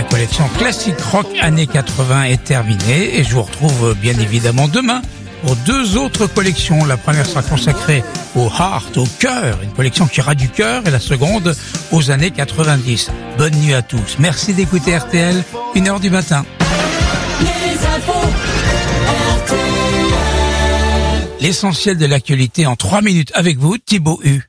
La collection classique rock années 80 est terminée et je vous retrouve bien évidemment demain pour deux autres collections. La première sera consacrée au heart, au cœur, une collection qui ira du cœur, et la seconde aux années 90. Bonne nuit à tous. Merci d'écouter RTL, 1h du matin. Les infos RTL. L'essentiel de l'actualité en 3 minutes avec vous, Thibaut Hu.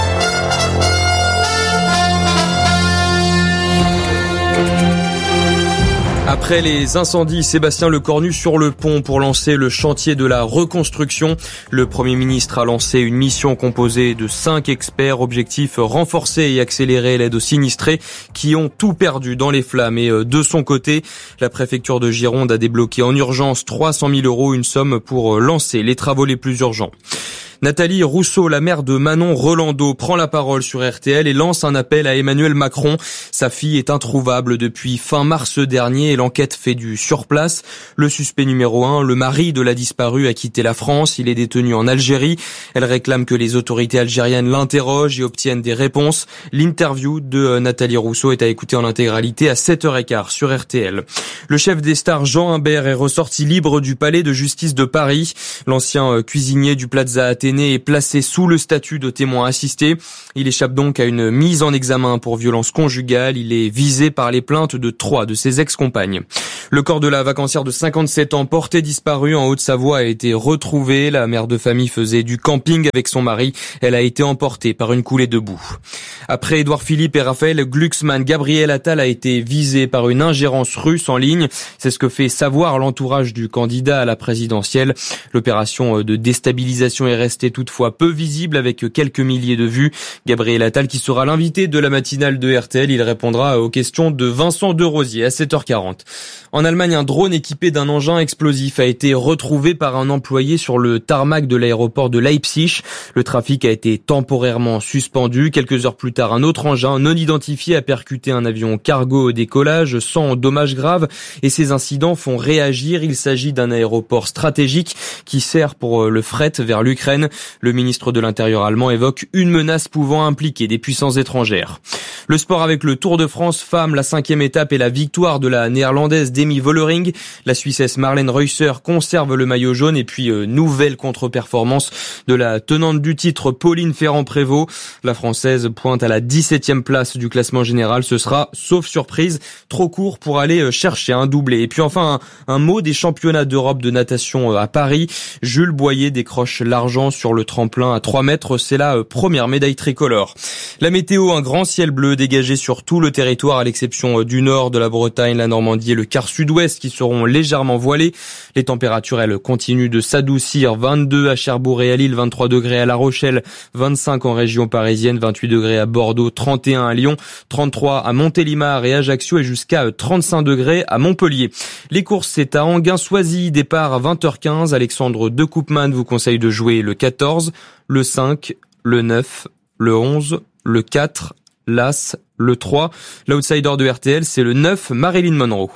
Après les incendies, Sébastien Lecornu sur le pont pour lancer le chantier de la reconstruction. Le Premier ministre a lancé une mission composée de 5 experts. Objectif, renforcer et accélérer l'aide aux sinistrés qui ont tout perdu dans les flammes. Et de son côté, la préfecture de Gironde a débloqué en urgence 300 000 €, une somme pour lancer les travaux les plus urgents. Nathalie Rousseau, la mère de Manon Rolando, prend la parole sur RTL et lance un appel à Emmanuel Macron. Sa fille est introuvable depuis fin mars dernier et l'enquête fait du surplace. Le suspect numéro 1, le mari de la disparue, a quitté la France. Il est détenu en Algérie. Elle réclame que les autorités algériennes l'interrogent et obtiennent des réponses. L'interview de Nathalie Rousseau est à écouter en intégralité à 7h15 sur RTL. Le chef des stars Jean Imbert est ressorti libre du palais de justice de Paris. L'ancien cuisinier du Plaza Athénée est placé sous le statut de témoin assisté. Il échappe donc à une mise en examen pour violence conjugale. Il est visé par les plaintes de 3 de ses ex-compagnes. Le corps de la vacancière de 57 ans porté disparu en Haute-Savoie a été retrouvé. La mère de famille faisait du camping avec son mari. Elle a été emportée par une coulée de boue. Après Édouard Philippe et Raphaël Glucksmann, Gabriel Attal a été visé par une ingérence russe en ligne. C'est ce que fait savoir l'entourage du candidat à la présidentielle. L'opération de déstabilisation est restée toutefois peu visible avec quelques milliers de vues. Gabriel Attal qui sera l'invité de la matinale de RTL. Il répondra aux questions de Vincent Derosier à 7h40. En Allemagne, un drone équipé d'un engin explosif a été retrouvé par un employé sur le tarmac de l'aéroport de Leipzig. Le trafic a été temporairement suspendu. Quelques heures plus tard, un autre engin non identifié a percuté un avion cargo au décollage sans dommages graves. Et ces incidents font réagir. Il s'agit d'un aéroport stratégique qui sert pour le fret vers l'Ukraine. Le ministre de l'Intérieur allemand évoque une menace pouvant impliquer des puissances étrangères. Le sport avec le Tour de France femmes, la 5e étape et la victoire de la néerlandaise Demi Vollering. La Suissesse Marlène Reusser conserve le maillot jaune et puis nouvelle contre-performance de la tenante du titre Pauline Ferrand-Prévot. La Française pointe à la 17e place du classement général. Ce sera, sauf surprise, trop court pour aller chercher un doublé. Et puis enfin, un mot des championnats d'Europe de natation à Paris. Jules Boyer décroche l'argent sur le tremplin à 3 mètres. C'est la première médaille tricolore. La météo, un grand ciel bleu dégagé sur tout le territoire à l'exception du nord, de la Bretagne, la Normandie et le quart sud-ouest qui seront légèrement voilés. Les températures, elles, continuent de s'adoucir. 22 à Cherbourg et à Lille, 23 degrés à La Rochelle, 25 en région parisienne, 28 degrés à Bordeaux, 31 à Lyon, 33 à Montélimar et Ajaccio et jusqu'à 35 degrés à Montpellier. Les courses, c'est à Enghien-Soisy, départ à 20h15. Alexandre De Koopman vous conseille de jouer le 14, le 5, le 9, le 11, le 4, l'As, le 3. L'outsider de RTL, c'est le 9, Marilyn Monroe.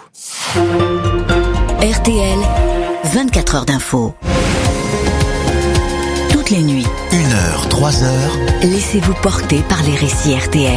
RTL, 24 heures d'info. Toutes les nuits. 1h, 3h. Laissez-vous porter par les récits RTL.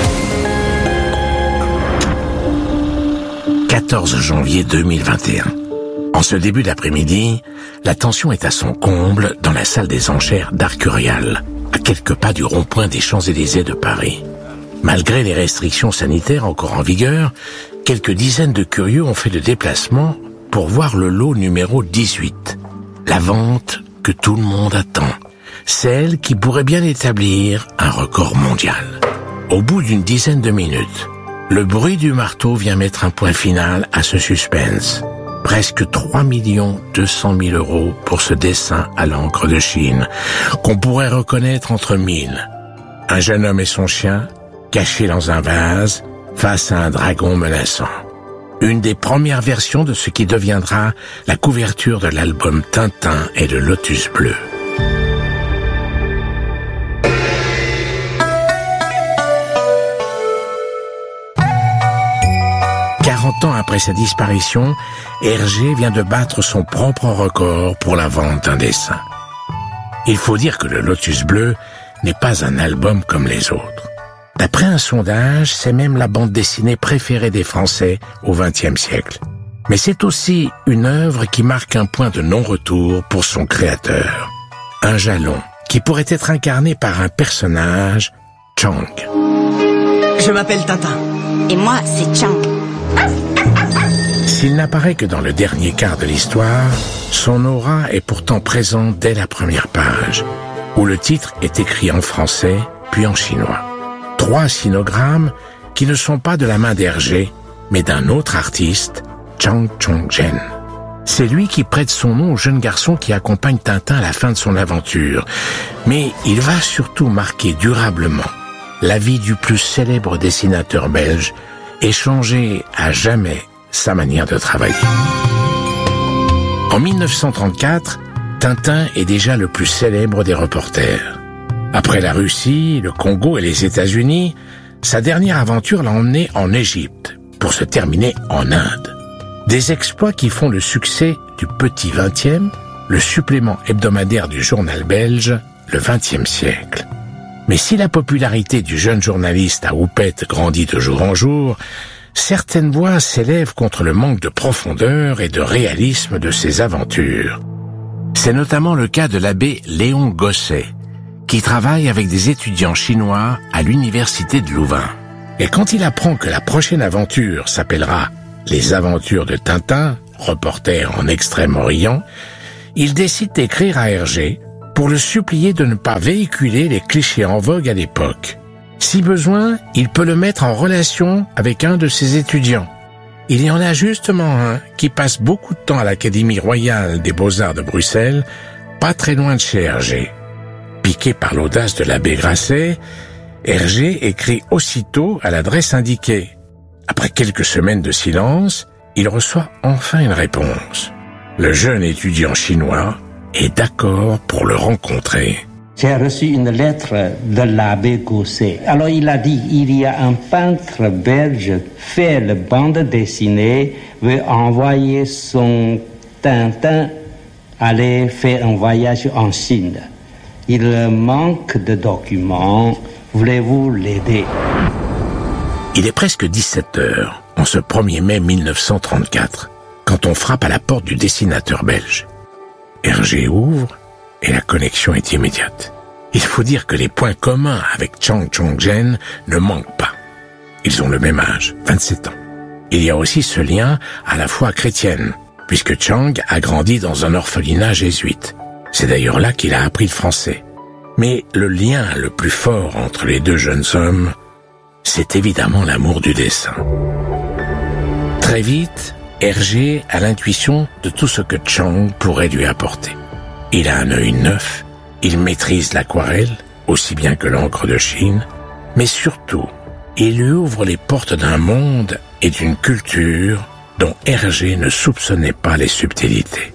14 janvier 2021. En ce début d'après-midi, la tension est à son comble dans la salle des enchères d'Arcurial, à quelques pas du rond-point des Champs-Élysées de Paris. Malgré les restrictions sanitaires encore en vigueur, quelques dizaines de curieux ont fait le déplacement pour voir le lot numéro 18. La vente que tout le monde attend. Celle qui pourrait bien établir un record mondial. Au bout d'une dizaine de minutes, le bruit du marteau vient mettre un point final à ce suspense. Presque 3 200 000 € pour ce dessin à l'encre de Chine, qu'on pourrait reconnaître entre mille. Un jeune homme et son chien, cachés dans un vase, face à un dragon menaçant. Une des premières versions de ce qui deviendra la couverture de l'album Tintin et le Lotus Bleu. Ans après sa disparition, Hergé vient de battre son propre record pour la vente d'un dessin. Il faut dire que le Lotus Bleu n'est pas un album comme les autres. D'après un sondage, c'est même la bande dessinée préférée des Français au XXe siècle. Mais c'est aussi une œuvre qui marque un point de non-retour pour son créateur. Un jalon qui pourrait être incarné par un personnage, Chang. Je m'appelle Tintin. Et moi, c'est Chang. S'il n'apparaît que dans le dernier quart de l'histoire, son aura est pourtant présente dès la première page, où le titre est écrit en français puis en chinois. 3 sinogrammes qui ne sont pas de la main d'Hergé, mais d'un autre artiste, Chang Chong-jen. C'est lui qui prête son nom au jeune garçon qui accompagne Tintin à la fin de son aventure. Mais il va surtout marquer durablement la vie du plus célèbre dessinateur belge et changer à jamais sa manière de travailler. En 1934, Tintin est déjà le plus célèbre des reporters. Après la Russie, le Congo et les États-Unis, sa dernière aventure l'a emmené en Égypte, pour se terminer en Inde. Des exploits qui font le succès du Petit 20e, le supplément hebdomadaire du journal belge, le 20e siècle. Mais si la popularité du jeune journaliste à houppette grandit de jour en jour, certaines voix s'élèvent contre le manque de profondeur et de réalisme de ses aventures. C'est notamment le cas de l'abbé Léon Gosset, qui travaille avec des étudiants chinois à l'université de Louvain. Et quand il apprend que la prochaine aventure s'appellera « Les aventures de Tintin », reporter en Extrême-Orient, il décide d'écrire à Hergé pour le supplier de ne pas véhiculer les clichés en vogue à l'époque. Si besoin, il peut le mettre en relation avec un de ses étudiants. Il y en a justement un qui passe beaucoup de temps à l'Académie royale des beaux-arts de Bruxelles, pas très loin de chez Hergé. Piqué par l'audace de l'abbé Grasset, Hergé écrit aussitôt à l'adresse indiquée. Après quelques semaines de silence, il reçoit enfin une réponse. Le jeune étudiant chinois est d'accord pour le rencontrer. J'ai reçu une lettre de l'abbé Gosset. Alors il a dit, il y a un peintre belge fait le bande dessinée, veut envoyer son Tintin aller faire un voyage en Chine. Il manque de documents, voulez-vous l'aider? Il est presque 17 heures, en ce 1er mai 1934, quand on frappe à la porte du dessinateur belge. Hergé ouvre et la connexion est immédiate. Il faut dire que les points communs avec Chang Chong-jen ne manquent pas. Ils ont le même âge, 27 ans. Il y a aussi ce lien à la foi chrétienne, puisque Chang a grandi dans un orphelinat jésuite. C'est d'ailleurs là qu'il a appris le français. Mais le lien le plus fort entre les deux jeunes hommes, c'est évidemment l'amour du dessin. Très vite, Hergé a l'intuition de tout ce que Chang pourrait lui apporter. Il a un œil neuf, il maîtrise l'aquarelle, aussi bien que l'encre de Chine, mais surtout, il lui ouvre les portes d'un monde et d'une culture dont Hergé ne soupçonnait pas les subtilités.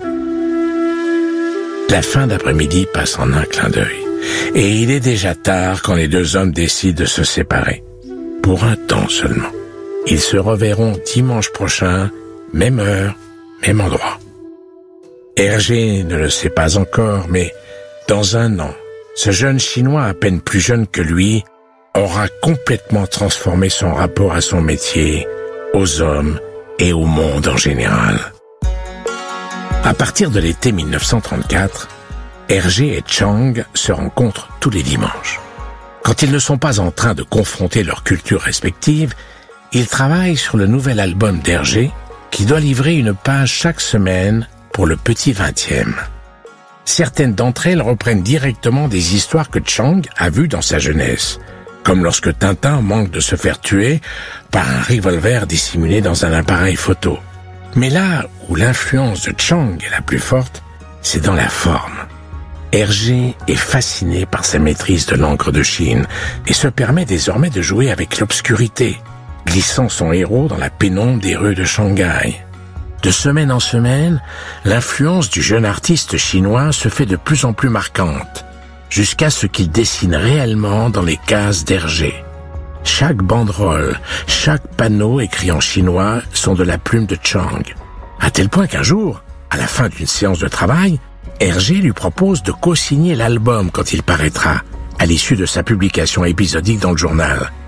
La fin d'après-midi passe en un clin d'œil, et il est déjà tard quand les deux hommes décident de se séparer. Pour un temps seulement. Ils se reverront dimanche prochain, même heure, même endroit. Hergé ne le sait pas encore, mais dans un an, ce jeune Chinois à peine plus jeune que lui aura complètement transformé son rapport à son métier, aux hommes et au monde en général. À partir de l'été 1934, Hergé et Chang se rencontrent tous les dimanches. Quand ils ne sont pas en train de confronter leurs cultures respectives, ils travaillent sur le nouvel album d'Hergé qui doit livrer une page chaque semaine pour le Petit 20e. Certaines d'entre elles reprennent directement des histoires que Chang a vues dans sa jeunesse, comme lorsque Tintin manque de se faire tuer par un revolver dissimulé dans un appareil photo. Mais là où l'influence de Chang est la plus forte, c'est dans la forme. Hergé est fasciné par sa maîtrise de l'encre de Chine et se permet désormais de jouer avec l'obscurité, glissant son héros dans la pénombre des rues de Shanghai. De semaine en semaine, l'influence du jeune artiste chinois se fait de plus en plus marquante, jusqu'à ce qu'il dessine réellement dans les cases d'Hergé. Chaque banderole, chaque panneau écrit en chinois sont de la plume de Chang, à tel point qu'un jour, à la fin d'une séance de travail, Hergé lui propose de co-signer l'album quand il paraîtra, à l'issue de sa publication épisodique dans le journal.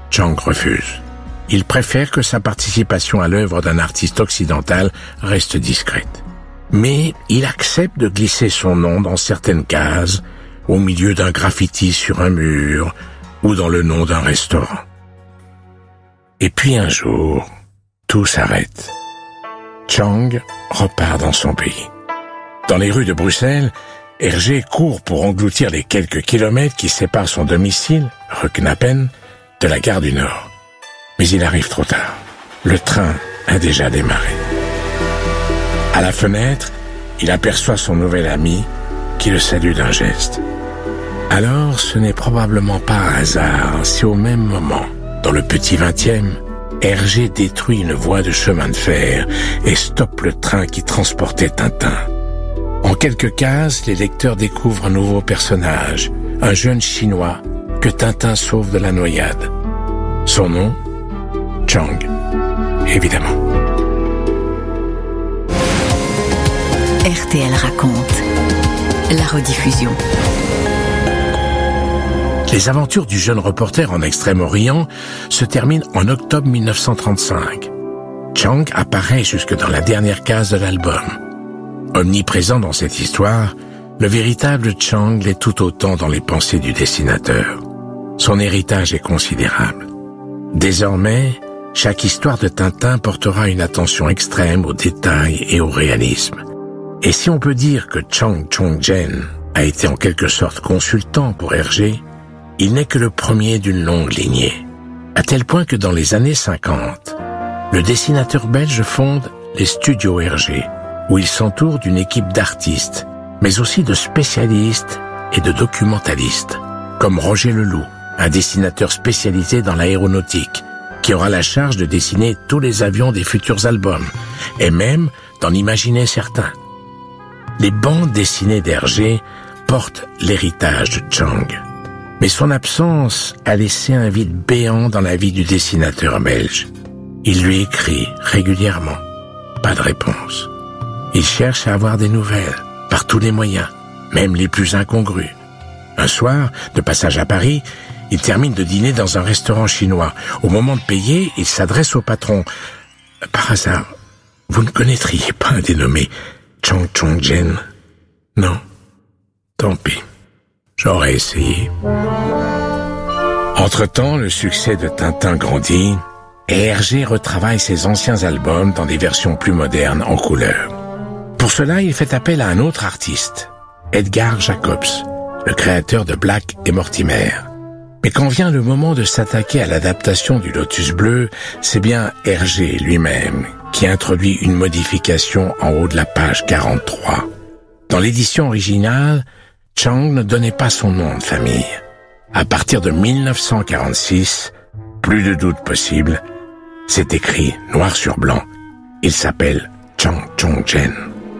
Chang refuse. Il préfère que sa participation à l'œuvre d'un artiste occidental reste discrète. Mais il accepte de glisser son nom dans certaines cases, au milieu d'un graffiti sur un mur ou dans le nom d'un restaurant. Et puis un jour, tout s'arrête. Chang repart dans son pays. Dans les rues de Bruxelles, Hergé court pour engloutir les quelques kilomètres qui séparent son domicile, rue Knappen, de la gare du Nord. Mais il arrive trop tard. Le train a déjà démarré. À la fenêtre, il aperçoit son nouvel ami qui le salue d'un geste. Alors, ce n'est probablement pas un hasard si au même moment, dans le petit 20e, Hergé détruit une voie de chemin de fer et stoppe le train qui transportait Tintin. En quelques cases, les lecteurs découvrent un nouveau personnage, un jeune Chinois que Tintin sauve de la noyade. Son nom, Chang, évidemment. RTL raconte la rediffusion. Les aventures du jeune reporter en Extrême-Orient se terminent en octobre 1935. Chang apparaît jusque dans la dernière case de l'album. Omniprésent dans cette histoire, le véritable Chang l'est tout autant dans les pensées du dessinateur. Son héritage est considérable. Désormais, chaque histoire de Tintin portera une attention extrême aux détails et au réalisme. Et si on peut dire que Chang Chong-jen a été en quelque sorte consultant pour Hergé, il n'est que le premier d'une longue lignée. À tel point que dans les années 50, le dessinateur belge fonde les Studios Hergé, où il s'entoure d'une équipe d'artistes, mais aussi de spécialistes et de documentalistes, comme Roger Leloup, un dessinateur spécialisé dans l'aéronautique, qui aura la charge de dessiner tous les avions des futurs albums, et même d'en imaginer certains. Les bandes dessinées d'Hergé portent l'héritage de Chang. Mais son absence a laissé un vide béant dans la vie du dessinateur belge. Il lui écrit régulièrement. Pas de réponse. Il cherche à avoir des nouvelles, par tous les moyens, même les plus incongrus. Un soir, de passage à Paris, il termine de dîner dans un restaurant chinois. Au moment de payer, il s'adresse au patron. « Par hasard, vous ne connaîtriez pas un dénommé Chang Chong-jen ?»« Non, tant pis. J'aurais essayé. » Entre-temps, le succès de Tintin grandit et Hergé retravaille ses anciens albums dans des versions plus modernes en couleur. Pour cela, il fait appel à un autre artiste, Edgar Jacobs, le créateur de Black et Mortimer. Mais quand vient le moment de s'attaquer à l'adaptation du Lotus Bleu, c'est bien Hergé lui-même qui introduit une modification en haut de la page 43. Dans l'édition originale, Chang ne donnait pas son nom de famille. À partir de 1946, plus de doute possible, c'est écrit noir sur blanc, il s'appelle Chang Chong-jen.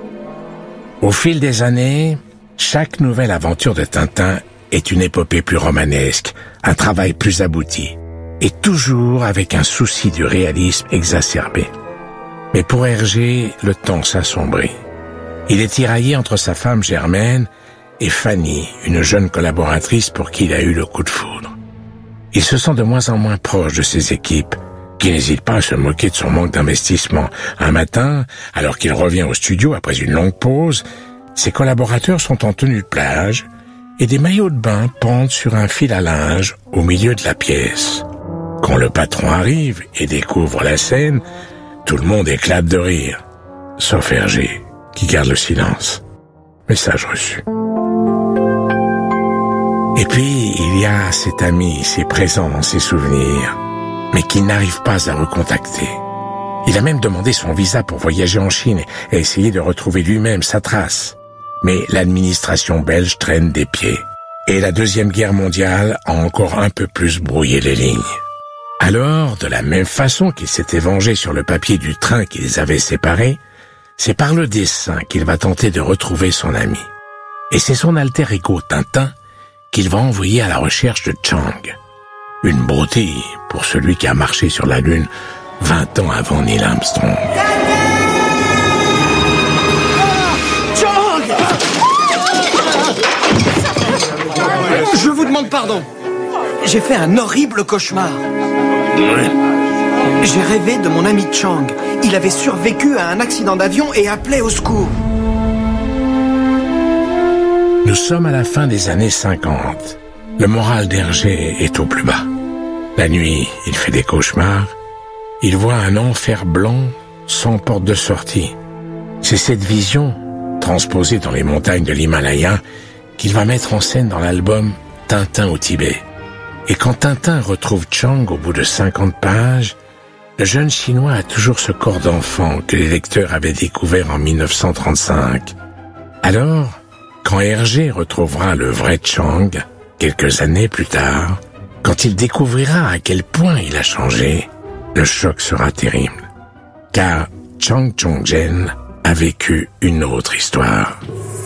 Au fil des années, chaque nouvelle aventure de Tintin est une épopée plus romanesque, un travail plus abouti, et toujours avec un souci du réalisme exacerbé. Mais pour Hergé, le temps s'assombrit. Il est tiraillé entre sa femme Germaine et Fanny, une jeune collaboratrice pour qui il a eu le coup de foudre. Il se sent de moins en moins proche de ses équipes, qui n'hésitent pas à se moquer de son manque d'investissement. Un matin, alors qu'il revient au studio après une longue pause, ses collaborateurs sont en tenue de plage et des maillots de bain pendent sur un fil à linge au milieu de la pièce. Quand le patron arrive et découvre la scène, tout le monde éclate de rire, sauf Hergé, qui garde le silence. Message reçu. Et puis, il y a cet ami, si présent dans ses souvenirs, mais qui n'arrive pas à recontacter. Il a même demandé son visa pour voyager en Chine et essayer de retrouver lui-même sa trace. Mais l'administration belge traîne des pieds. Et la Deuxième Guerre mondiale a encore un peu plus brouillé les lignes. Alors, de la même façon qu'il s'était vengé sur le papier du train qui les avait séparés, c'est par le dessin qu'il va tenter de retrouver son ami. Et c'est son alter ego Tintin qu'il va envoyer à la recherche de Chang. Une broutille pour celui qui a marché sur la Lune 20 ans avant Neil Armstrong. Chang! Je vous demande pardon. J'ai fait un horrible cauchemar. J'ai rêvé de mon ami Chang. Il avait survécu à un accident d'avion et appelait au secours. Nous sommes à la fin des années 50. Le moral d'Hergé est au plus bas. La nuit, il fait des cauchemars. Il voit un enfer blanc sans porte de sortie. C'est cette vision, transposée dans les montagnes de l'Himalaya, qu'il va mettre en scène dans l'album Tintin au Tibet. Et quand Tintin retrouve Chang au bout de 50 pages, le jeune Chinois a toujours ce corps d'enfant que les lecteurs avaient découvert en 1935. Alors, quand Hergé retrouvera le vrai Chang, quelques années plus tard, quand il découvrira à quel point il a changé, le choc sera terrible. Car Chang Chong-jen a vécu une autre histoire.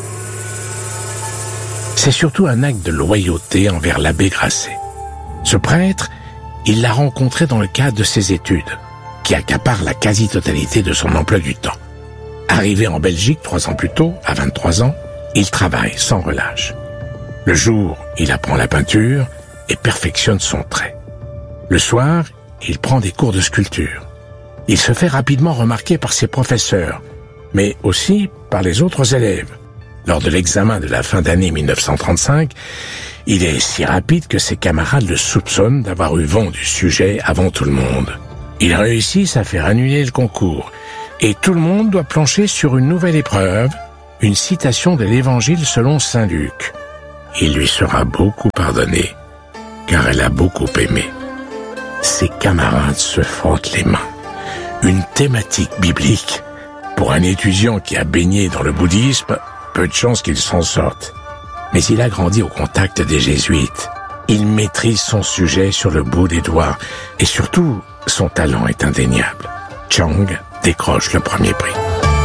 C'est surtout un acte de loyauté envers l'abbé Grasset. Ce prêtre, il l'a rencontré dans le cadre de ses études, qui accaparent la quasi-totalité de son emploi du temps. Arrivé en Belgique 3 ans plus tôt, à 23 ans, il travaille sans relâche. Le jour, il apprend la peinture et perfectionne son trait. Le soir, il prend des cours de sculpture. Il se fait rapidement remarquer par ses professeurs, mais aussi par les autres élèves. Lors de l'examen de la fin d'année 1935, il est si rapide que ses camarades le soupçonnent d'avoir eu vent du sujet avant tout le monde. Ils réussissent à faire annuler le concours, et tout le monde doit plancher sur une nouvelle épreuve, une citation de l'Évangile selon saint Luc. Il lui sera beaucoup pardonné, car elle a beaucoup aimé. Ses camarades se frottent les mains. Une thématique biblique. Pour un étudiant qui a baigné dans le bouddhisme, peu de chance qu'il s'en sorte. Mais il a grandi au contact des jésuites. Il maîtrise son sujet sur le bout des doigts. Et surtout, son talent est indéniable. Chang décroche le premier prix.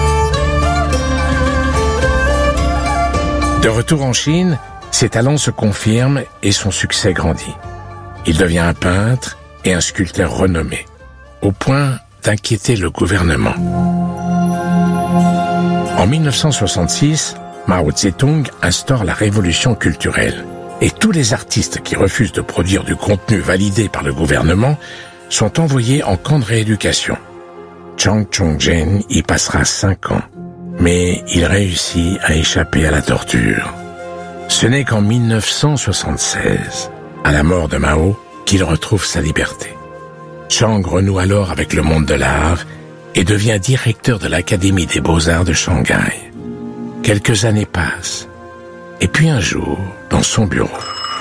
De retour en Chine, ses talents se confirment et son succès grandit. Il devient un peintre et un sculpteur renommé, au point d'inquiéter le gouvernement. En 1966, Mao Tse-tung instaure la révolution culturelle et tous les artistes qui refusent de produire du contenu validé par le gouvernement sont envoyés en camp de rééducation. Chang Chong-jen y passera 5 ans, mais il réussit à échapper à la torture. Ce n'est qu'en 1976, à la mort de Mao, qu'il retrouve sa liberté. Chang renoue alors avec le monde de l'art et devient directeur de l'Académie des Beaux-Arts de Shanghai. Quelques années passent, et puis un jour, dans son bureau,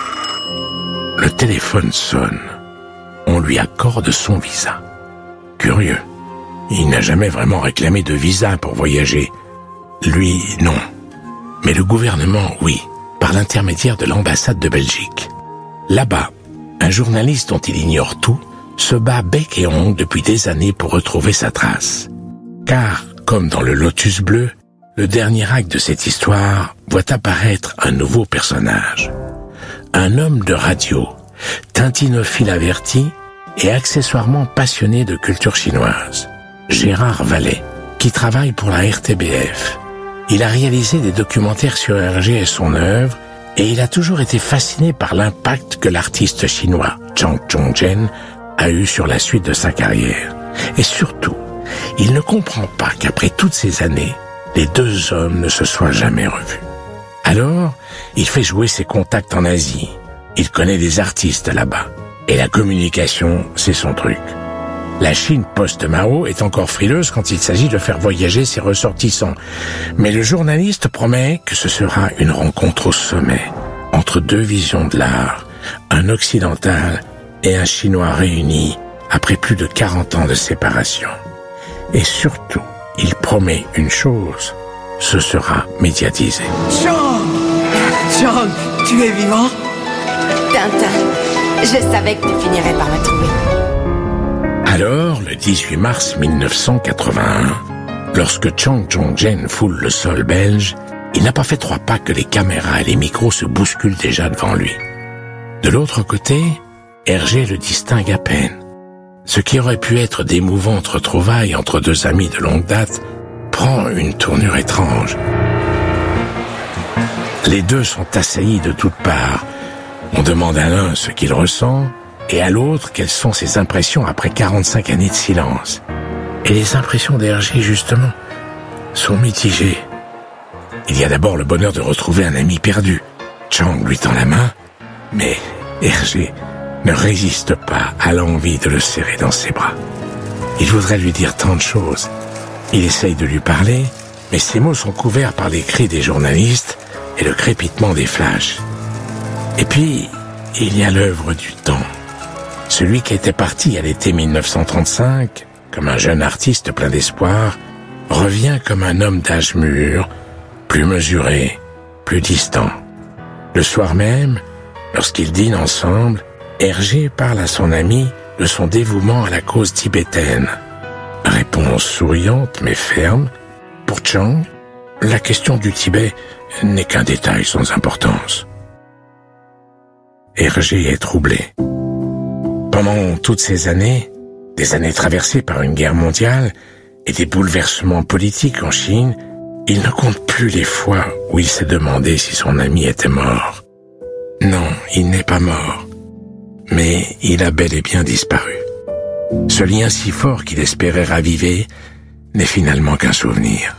le téléphone sonne. On lui accorde son visa. Curieux, il n'a jamais vraiment réclamé de visa pour voyager. Lui, non. Mais le gouvernement, oui, par l'intermédiaire de l'ambassade de Belgique. Là-bas, un journaliste dont il ignore tout se bat bec et ongles depuis des années pour retrouver sa trace. Car, comme dans le Lotus bleu, le dernier acte de cette histoire voit apparaître un nouveau personnage. Un homme de radio, tintinophile averti et accessoirement passionné de culture chinoise. Gérard Vallet, qui travaille pour la RTBF. Il a réalisé des documentaires sur Hergé et son œuvre, et il a toujours été fasciné par l'impact que l'artiste chinois Chang Chong-jen a eu sur la suite de sa carrière. Et surtout, il ne comprend pas qu'après toutes ces années, les deux hommes ne se soient jamais revus. Alors, il fait jouer ses contacts en Asie. Il connaît des artistes là-bas. Et la communication, c'est son truc. La Chine post-Mao est encore frileuse quand il s'agit de faire voyager ses ressortissants. Mais le journaliste promet que ce sera une rencontre au sommet, entre deux visions de l'art, un occidental et un chinois réunis après plus de 40 ans de séparation. Et surtout, il promet une chose, ce sera médiatisé. Chang! Chang, tu es vivant? Tintin, je savais que tu finirais par me trouver. Alors, le 18 mars 1981, lorsque Chang Chong-jen foule le sol belge, il n'a pas fait 3 pas que les caméras et les micros se bousculent déjà devant lui. De l'autre côté, Hergé le distingue à peine. Ce qui aurait pu être d'émouvantes retrouvailles entre deux amis de longue date prend une tournure étrange. Les deux sont assaillis de toutes parts. On demande à l'un ce qu'il ressent, et à l'autre, quelles sont ses impressions après 45 années de silence. Et les impressions d'Hergé, justement, sont mitigées. Il y a d'abord le bonheur de retrouver un ami perdu. Chang lui tend la main, mais Hergé ne résiste pas à l'envie de le serrer dans ses bras. Il voudrait lui dire tant de choses. Il essaye de lui parler, mais ses mots sont couverts par les cris des journalistes et le crépitement des flashs. Et puis, il y a l'œuvre du temps. Celui qui était parti à l'été 1935, comme un jeune artiste plein d'espoir, revient comme un homme d'âge mûr, plus mesuré, plus distant. Le soir même, lorsqu'ils dînent ensemble, Hergé parle à son ami de son dévouement à la cause tibétaine. Réponse souriante mais ferme. Pour Chang, la question du Tibet n'est qu'un détail sans importance. Hergé est troublé. Pendant toutes ces années, des années traversées par une guerre mondiale et des bouleversements politiques en Chine, il ne compte plus les fois où il s'est demandé si son ami était mort. Non, il n'est pas mort, mais il a bel et bien disparu. Ce lien si fort qu'il espérait raviver n'est finalement qu'un souvenir.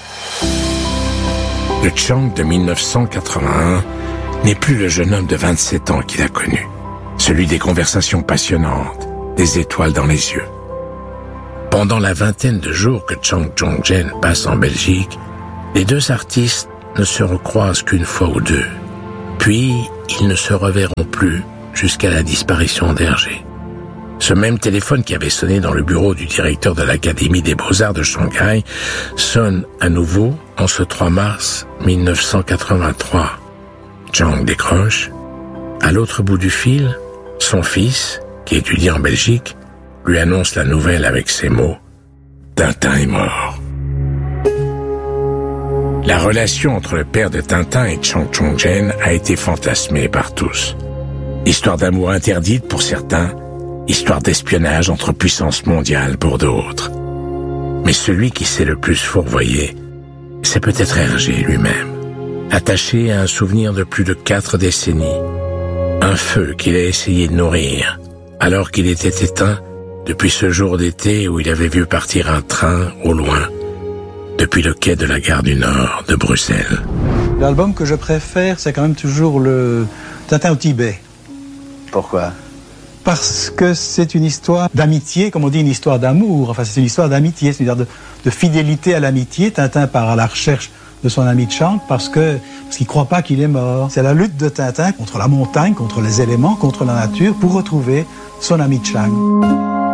Le Chang de 1981 n'est plus le jeune homme de 27 ans qu'il a connu, celui des conversations passionnantes, des étoiles dans les yeux. Pendant la vingtaine de jours que Chang Chong-jen passe en Belgique, les deux artistes ne se recroisent qu'une fois ou deux, puis ils ne se reverront plus jusqu'à la disparition d'Hergé. Ce même téléphone qui avait sonné dans le bureau du directeur de l'Académie des Beaux-Arts de Shanghai sonne à nouveau en ce 3 mars 1983. Chang décroche. À l'autre bout du fil, son fils, qui étudie en Belgique, lui annonce la nouvelle avec ces mots « Tintin est mort ». La relation entre le père de Tintin et Chang Chong-jen a été fantasmée par tous. Histoire d'amour interdite pour certains, histoire d'espionnage entre puissances mondiales pour d'autres. Mais celui qui s'est le plus fourvoyé, c'est peut-être Hergé lui-même, attaché à un souvenir de plus de 4 décennies. Un feu qu'il a essayé de nourrir, alors qu'il était éteint depuis ce jour d'été où il avait vu partir un train au loin, depuis le quai de la gare du Nord de Bruxelles. L'album que je préfère, c'est quand même toujours le Tintin au Tibet. Pourquoi ? Parce que c'est une histoire d'amitié, comme on dit, une histoire d'amour. Enfin, c'est une histoire d'amitié, c'est une histoire de fidélité à l'amitié. Tintin part à la recherche de son ami Chang parce qu'il ne croit pas qu'il est mort. C'est la lutte de Tintin contre la montagne, contre les éléments, contre la nature, pour retrouver son ami Chang.